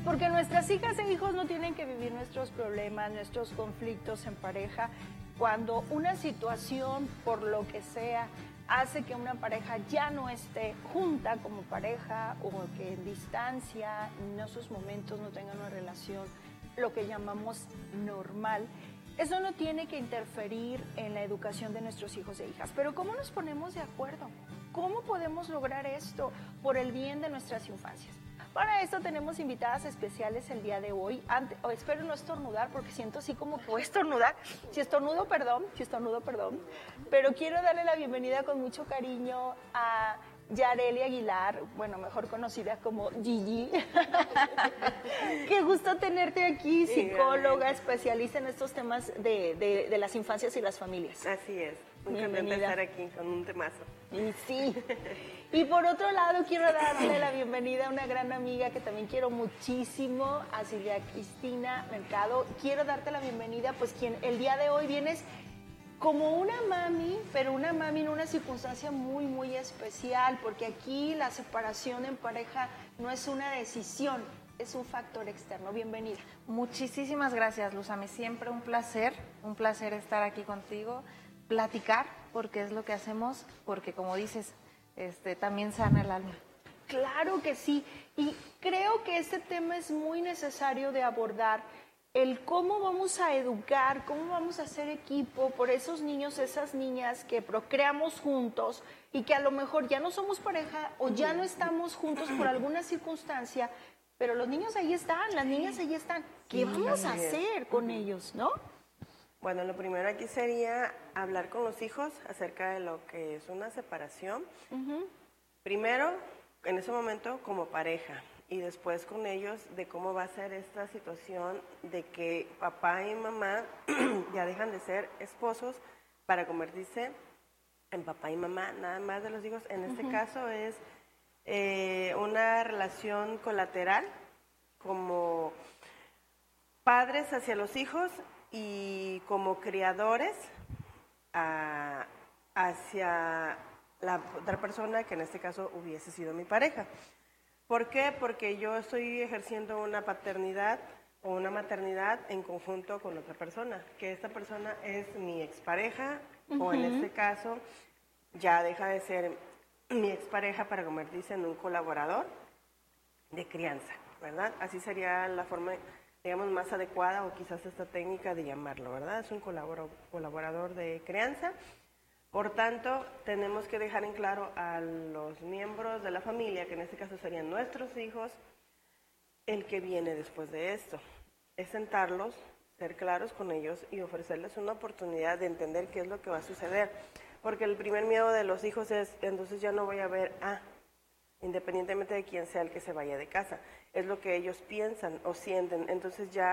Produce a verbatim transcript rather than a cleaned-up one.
porque nuestras hijas e hijos no tienen que vivir nuestros problemas, nuestros conflictos en pareja. Cuando una situación, por lo que sea, hace que una pareja ya no esté junta como pareja o que en distancia, en esos momentos no tengan una relación, lo que llamamos normal, eso no tiene que interferir en la educación de nuestros hijos e hijas. Pero ¿cómo nos ponemos de acuerdo? ¿Cómo podemos lograr esto por el bien de nuestras infancias? Para esto tenemos invitadas especiales el día de hoy. Ante, oh, espero no estornudar porque siento así como que voy a estornudar. Si estornudo, perdón, si estornudo, perdón. Pero quiero darle la bienvenida con mucho cariño a Yareli Aguilar, bueno, mejor conocida como Gigi. Qué gusto tenerte aquí, psicóloga, especialista en estos temas de, de, de las infancias y las familias. Así es, muy contenta de estar aquí con un temazo. Y sí. Y por otro lado, quiero darle la bienvenida a una gran amiga que también quiero muchísimo, a Silvia Cristina Mercado. Quiero darte la bienvenida, pues quien el día de hoy vienes como una mami, pero una mami en una circunstancia muy, muy especial, porque aquí la separación en pareja no es una decisión, es un factor externo. Bienvenida. Muchísimas gracias, Luzami. Siempre un placer, un placer estar aquí contigo, platicar, porque es lo que hacemos, porque como dices, este, también sana el alma. Claro que sí, y creo que este tema es muy necesario de abordar, el cómo vamos a educar, cómo vamos a hacer equipo por esos niños, esas niñas que procreamos juntos y que a lo mejor ya no somos pareja o ya no estamos juntos por alguna circunstancia, pero los niños ahí están, las niñas ahí están. ¿Qué Sí, vamos a así es. hacer con ellos, no? Bueno, lo primero aquí sería hablar con los hijos acerca de lo que es una separación. Uh-huh. Primero, en ese momento, como pareja. Y después con ellos de cómo va a ser esta situación de que papá y mamá ya dejan de ser esposos para convertirse en papá y mamá, nada más de los hijos. En este uh-huh. caso es eh, una relación colateral, como padres hacia los hijos y como criadores a, hacia la otra persona, que en este caso hubiese sido mi pareja. ¿Por qué? Porque yo estoy ejerciendo una paternidad o una maternidad en conjunto con otra persona, que esta persona es mi expareja, uh-huh. o en este caso ya deja de ser mi expareja para convertirse en un colaborador de crianza, ¿verdad? Así sería la forma, digamos, más adecuada o quizás esta técnica de llamarlo, ¿verdad? Es un colaborador de crianza. Por tanto, tenemos que dejar en claro a los miembros de la familia, que en este caso serían nuestros hijos, el que viene después de esto. Es sentarlos, ser claros con ellos y ofrecerles una oportunidad de entender qué es lo que va a suceder. Porque el primer miedo de los hijos es, entonces ya no voy a ver a, independientemente de quién sea el que se vaya de casa. Es lo que ellos piensan o sienten. Entonces ya